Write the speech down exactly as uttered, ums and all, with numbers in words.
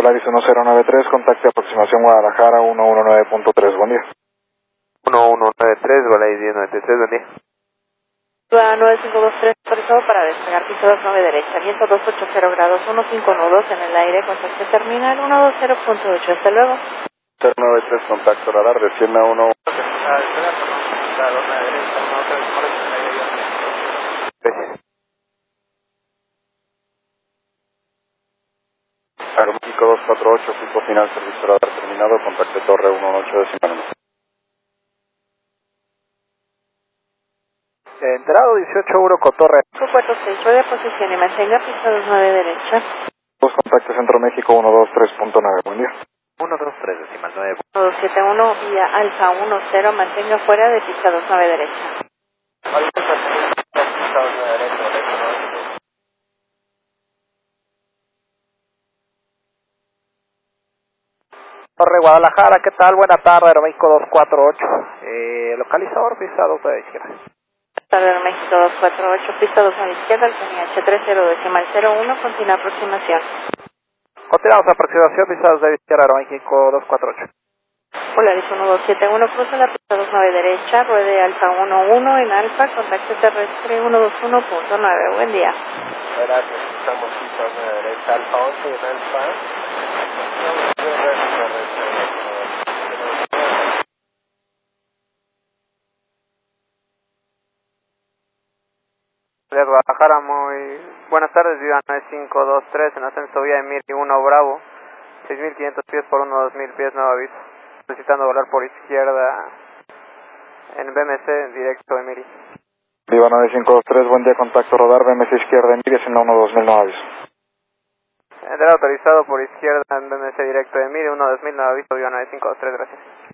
Volaris uno cero nueve tres, contacte aproximación Guadalajara uno uno nueve punto tres, buen día. uno uno nueve tres, Volaris diez noventa y tres, buen día. nueve cinco dos tres, autorizado para despegar piso dos nueve derecha, viento dos ocho cero grados, uno cinco nudos en el aire, contacto terminal uno dos cero punto ocho, hasta luego. cero nueve tres, contacto radar, descienda a uno. Gracias. Aeroméxico dos cuatro ocho, pico final, servicio radar terminado, contacte torre uno ocho decimal uno. Entrado dieciocho Euro Cotorre. cinco cuatro seis, rueda posición y mantenga piso dos nueve derecha. Dos contactos Centro México uno dos tres punto nueve, buen día. uno dos tres decimal nueve. uno dos siete uno, vía Alfa uno cero, mantenga fuera de pista dos nueve derecha. Torre Guadalajara, ¿qué tal? Buena tarde, Aeroméxico dos cuatro ocho. Eh, localizador, pista dos de izquierda. Tarde México dos cuatro ocho, pista dos a la izquierda, Alcanía H tres cero decimal cero uno, continúa aproximación. Continuamos aproximación, pista dos de izquierda, Aeroméxico dos cuatro ocho. Polaris uno dos siete uno, cruza la pista dos nueve derecha, ruede Alfa uno uno en Alfa, contacto terrestre uno dos uno punto nueve, buen día. Gracias, estamos pista dos nueve derecha, Alfa once en Alfa. De Guadalajara, muy buenas tardes, Viva nueve cinco dos tres, en ascenso vía Emir uno Bravo, seis mil quinientos pies por uno dos mil pies, nuevo aviso, necesitando volar por izquierda en B M C, directo Emiri. Viva nueve cinco dos tres, buen día, contacto radar, B M C izquierda, Emiri, haciendo uno dos mil, nuevo aviso. Entrar autorizado por izquierda en B M C, directo Emiri, uno dos mil, nuevo aviso, Viva nueve cinco dos tres, gracias.